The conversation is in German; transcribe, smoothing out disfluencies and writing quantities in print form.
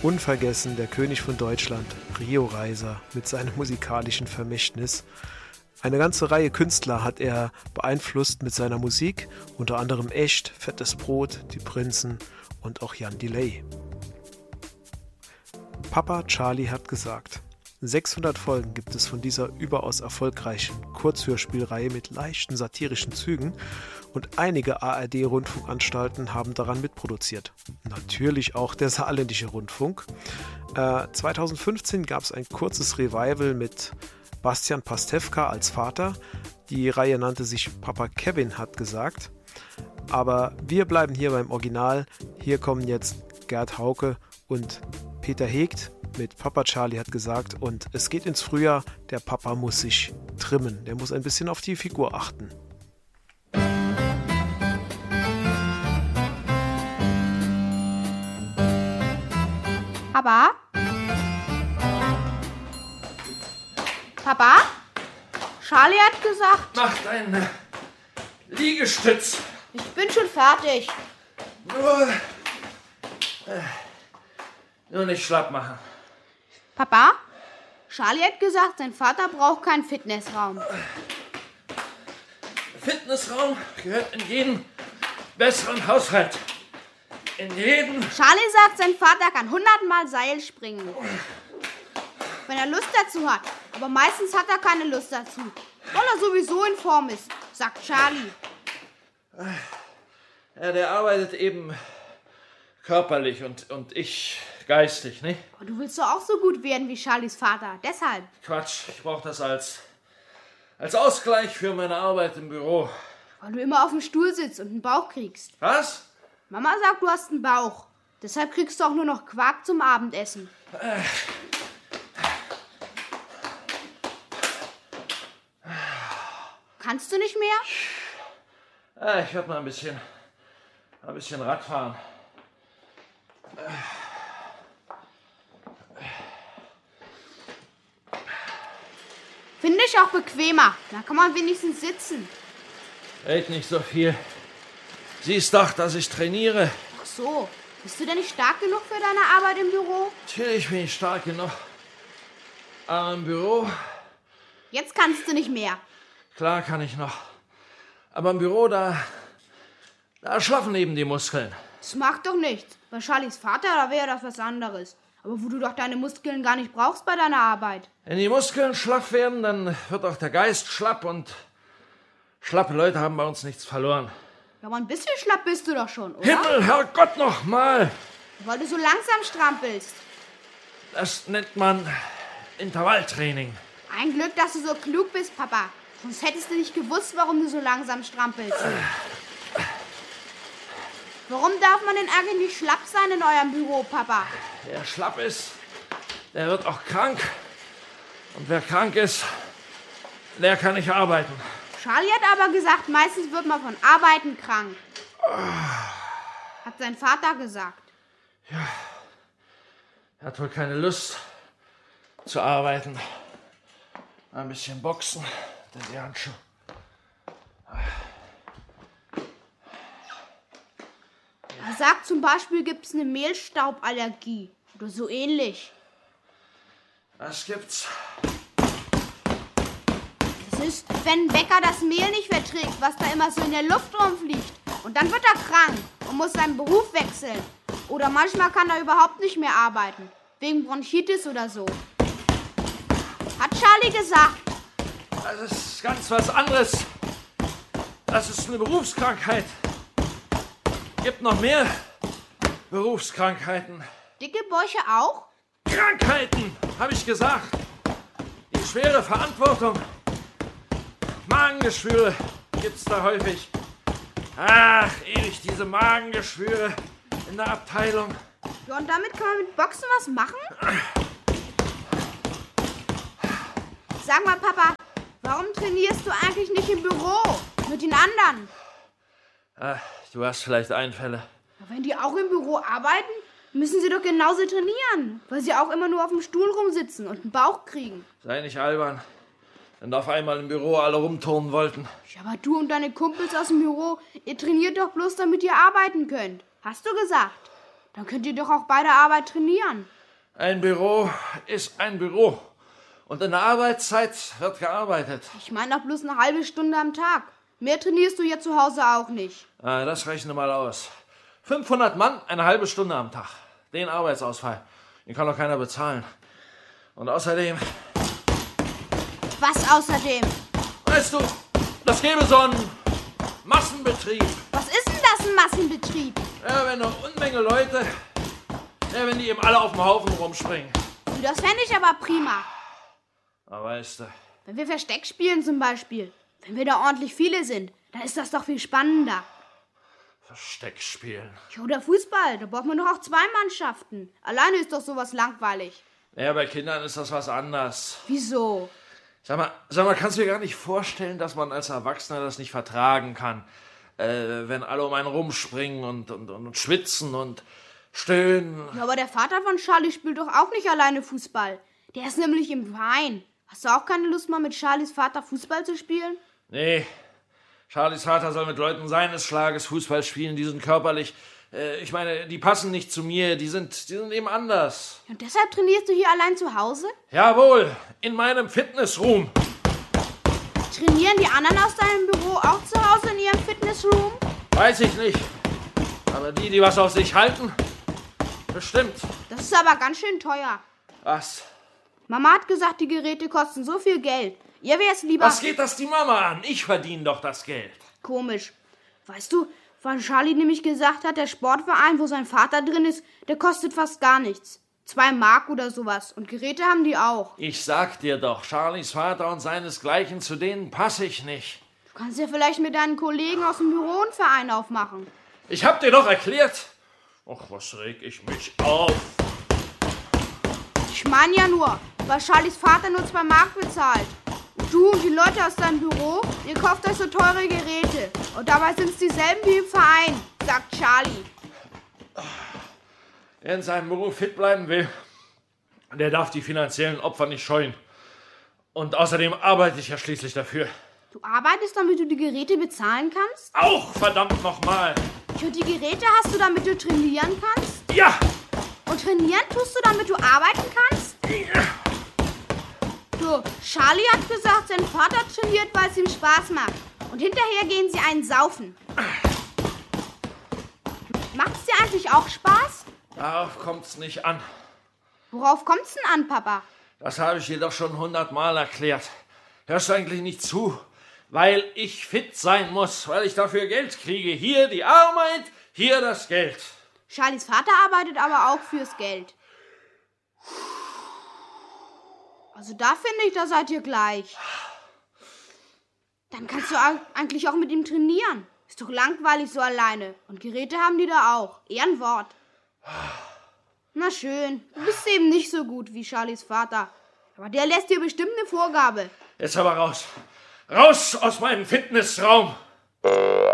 Unvergessen der König von Deutschland, Rio Reiser, mit seinem musikalischen Vermächtnis. Eine ganze Reihe Künstler hat er beeinflusst mit seiner Musik, unter anderem Echt, Fettes Brot, Die Prinzen und auch Jan Delay. Papa Charlie hat gesagt, 600 Folgen gibt es von dieser überaus erfolgreichen Kurzhörspielreihe mit leichten satirischen Zügen und einige ARD-Rundfunkanstalten haben daran mitproduziert. Natürlich auch der Saarländische Rundfunk. 2015 gab es ein kurzes Revival mit Bastian Pastewka als Vater. Die Reihe nannte sich Papa Kevin hat gesagt. Aber wir bleiben hier beim Original. Hier kommen jetzt Gerd Hauke und Peter Hegt mit Papa Charlie hat gesagt. Und es geht ins Frühjahr. Der Papa muss sich trimmen. Der muss ein bisschen auf die Figur achten. Papa? Papa? Charlie hat gesagt... Mach deinen Liegestütz. Ich bin schon fertig. Nur nicht schlapp machen. Papa? Charlie hat gesagt, sein Vater braucht keinen Fitnessraum. Fitnessraum gehört in jeden besseren Haushalt. In jeden... Charlie sagt, sein Vater kann 100-mal Seil springen. Wenn er Lust dazu hat. Aber meistens hat er keine Lust dazu. Weil er sowieso in Form ist, sagt Charlie. Ja, der arbeitet eben körperlich und ich geistig, nicht? Aber du willst doch auch so gut werden wie Charlies Vater. Deshalb. Quatsch, ich brauche das als Ausgleich für meine Arbeit im Büro. Weil du immer auf dem Stuhl sitzt und einen Bauch kriegst. Was? Mama sagt, du hast einen Bauch. Deshalb kriegst du auch nur noch Quark zum Abendessen. Kannst du nicht mehr? Ich werde mal ein bisschen Rad fahren. Finde ich auch bequemer. Da kann man wenigstens sitzen. Red nicht so viel. Siehst doch, dass ich trainiere. Ach so. Bist du denn nicht stark genug für deine Arbeit im Büro? Natürlich bin ich stark genug. Aber im Büro... Jetzt kannst du nicht mehr. Klar kann ich noch. Aber im Büro, da schlaffen eben die Muskeln. Das macht doch nichts. Bei Charlies Vater, da wäre das was anderes. Aber wo du doch deine Muskeln gar nicht brauchst bei deiner Arbeit. Wenn die Muskeln schlaff werden, dann wird auch der Geist schlapp und schlappe Leute haben bei uns nichts verloren. Ja, aber ein bisschen schlapp bist du doch schon, oder? Himmel, Herrgott, noch mal! Weil du so langsam strampelst. Das nennt man Intervalltraining. Ein Glück, dass du so klug bist, Papa. Sonst hättest du nicht gewusst, warum du so langsam strampelst. Warum darf man denn eigentlich nicht schlapp sein in eurem Büro, Papa? Wer schlapp ist, der wird auch krank. Und wer krank ist, der kann nicht arbeiten. Charlie hat aber gesagt, meistens wird man von Arbeiten krank. Hat sein Vater gesagt. Ja, er hat wohl keine Lust zu arbeiten. Ein bisschen boxen, denn die Handschuhe. Er sagt zum Beispiel, gibt es eine Mehlstauballergie oder so ähnlich. Was gibt's? Das ist, wenn ein Bäcker das Mehl nicht verträgt, was da immer so in der Luft rumfliegt. Und dann wird er krank und muss seinen Beruf wechseln. Oder manchmal kann er überhaupt nicht mehr arbeiten. Wegen Bronchitis oder so. Hat Charlie gesagt. Das ist ganz was anderes. Das ist eine Berufskrankheit. Gibt noch mehr Berufskrankheiten. Dicke Bäuche auch? Krankheiten, habe ich gesagt. Die schwere Verantwortung. Magengeschwüre gibt's da häufig. Ach, ewig diese Magengeschwüre in der Abteilung. Ja, und damit kann man mit Boxen was machen? Sag mal, Papa, warum trainierst du eigentlich nicht im Büro mit den anderen? Du hast vielleicht Einfälle. Ja, wenn die auch im Büro arbeiten, müssen sie doch genauso trainieren, weil sie auch immer nur auf dem Stuhl rumsitzen und einen Bauch kriegen. Sei nicht albern. Wenn auf einmal im Büro alle rumturnen wollten. Ja, aber du und deine Kumpels aus dem Büro, ihr trainiert doch bloß, damit ihr arbeiten könnt. Hast du gesagt? Dann könnt ihr doch auch bei der Arbeit trainieren. Ein Büro ist ein Büro. Und in der Arbeitszeit wird gearbeitet. Ich meine doch bloß eine halbe Stunde am Tag. Mehr trainierst du ja zu Hause auch nicht. Das rechne mal aus. 500 Mann, eine halbe Stunde am Tag. Den Arbeitsausfall. Den kann doch keiner bezahlen. Und außerdem... Was außerdem? Weißt du, das gäbe so einen Massenbetrieb. Was ist denn das, ein Massenbetrieb? Ja, wenn eine Unmenge Leute... Ja, wenn die eben alle auf dem Haufen rumspringen. Und das fände ich aber prima. Na, weißt du... Wenn wir Versteck spielen zum Beispiel. Wenn wir da ordentlich viele sind, dann ist das doch viel spannender. Versteck spielen. Ja, oder Fußball, da braucht man doch auch 2 Mannschaften. Alleine ist doch sowas langweilig. Ja, bei Kindern ist das was anderes. Wieso? Sag mal, kannst du dir gar nicht vorstellen, dass man als Erwachsener das nicht vertragen kann? Wenn alle um einen rumspringen und schwitzen und stöhnen. Ja, aber der Vater von Charlie spielt doch auch nicht alleine Fußball. Der ist nämlich im Verein. Hast du auch keine Lust, mal mit Charlies Vater Fußball zu spielen? Nee, Charlies Vater soll mit Leuten seines Schlages Fußball spielen, die sind körperlich... ich meine, die passen nicht zu mir, die sind eben anders. Und deshalb trainierst du hier allein zu Hause? Jawohl, in meinem Fitnessroom. Trainieren die anderen aus deinem Büro auch zu Hause in ihrem Fitnessroom? Weiß ich nicht. Aber die was auf sich halten, bestimmt. Das ist aber ganz schön teuer. Was? Mama hat gesagt, die Geräte kosten so viel Geld. Ihr wär's lieber... Was geht das die Mama an? Ich verdiene doch das Geld. Komisch. Weißt du, weil Charlie nämlich gesagt hat, der Sportverein, wo sein Vater drin ist, der kostet fast gar nichts. 2 Mark oder sowas. Und Geräte haben die auch. Ich sag dir doch, Charlies Vater und seinesgleichen, zu denen passe ich nicht. Du kannst ja vielleicht mit deinen Kollegen aus dem Büro einen Verein aufmachen. Ich hab dir doch erklärt. Och, was reg ich mich auf. Ich meine ja nur, weil Charlies Vater nur 2 Mark bezahlt. Und du und die Leute aus deinem Büro, ihr kauft euch so teure Geräte. Und dabei sind's dieselben wie im Verein, sagt Charlie. Wer in seinem Beruf fit bleiben will, der darf die finanziellen Opfer nicht scheuen. Und außerdem arbeite ich ja schließlich dafür. Du arbeitest, damit du die Geräte bezahlen kannst? Auch, verdammt nochmal. Und die Geräte hast du, damit du trainieren kannst? Ja! Und trainieren tust du, damit du arbeiten kannst? Du, Charlie hat gesagt, sein Vater trainiert, weil es ihm Spaß macht. Und hinterher gehen sie einen saufen. Macht's dir eigentlich auch Spaß? Darauf kommt's nicht an. Worauf kommt's denn an, Papa? Das habe ich dir doch schon 100-mal erklärt. Hörst du eigentlich nicht zu? Weil ich fit sein muss, weil ich dafür Geld kriege. Hier die Arbeit, hier das Geld. Charlies Vater arbeitet aber auch fürs Geld. Also da finde ich, da seid ihr gleich. Dann kannst du eigentlich auch mit ihm trainieren. Ist doch langweilig so alleine. Und Geräte haben die da auch. Ehrenwort. Na schön, du bist eben nicht so gut wie Charlies Vater. Aber der lässt dir bestimmt eine Vorgabe. Jetzt aber raus. Raus aus meinem Fitnessraum.